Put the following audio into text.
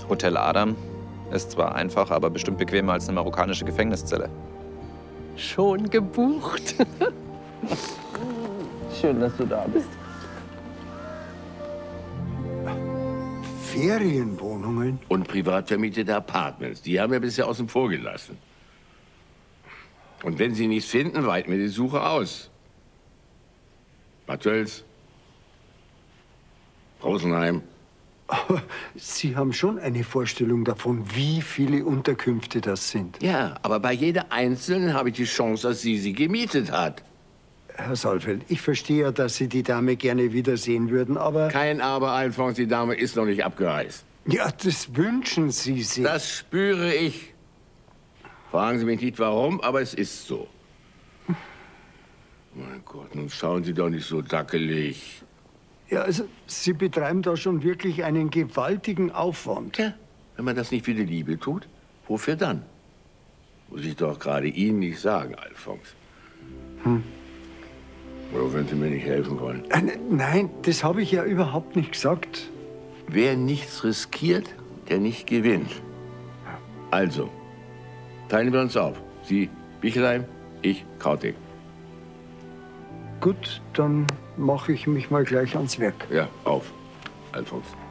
Hotel Adam ist zwar einfach, aber bestimmt bequemer als eine marokkanische Gefängniszelle. Schon gebucht. Schön, dass du da bist. Ferienwohnungen? Und privat vermietete Apartments. Die haben wir bisher außen vor gelassen. Und wenn Sie nichts finden, weiten wir die Suche aus. Bad Tölz, Rosenheim. Aber Sie haben schon eine Vorstellung davon, wie viele Unterkünfte das sind. Ja, aber bei jeder einzelnen habe ich die Chance, dass sie gemietet hat. Herr Saalfeld, ich verstehe ja, dass Sie die Dame gerne wiedersehen würden, aber... Kein Aber, Alfons, die Dame ist noch nicht abgereist. Ja, das wünschen Sie sich. Das spüre ich. Fragen Sie mich nicht, warum, aber es ist so. Mein Gott, nun schauen Sie doch nicht so dackelig. Ja, also Sie betreiben da schon wirklich einen gewaltigen Aufwand. Tja, wenn man das nicht für die Liebe tut, wofür dann? Muss ich doch gerade Ihnen nicht sagen, Alfons. Oder wenn Sie mir nicht helfen wollen. Nein, das habe ich ja überhaupt nicht gesagt. Wer nichts riskiert, der nicht gewinnt. Also, teilen wir uns auf. Sie Bichelheim, ich Krautig. Gut, dann mache ich mich mal gleich ans Werk. Ja, auf, Alfons.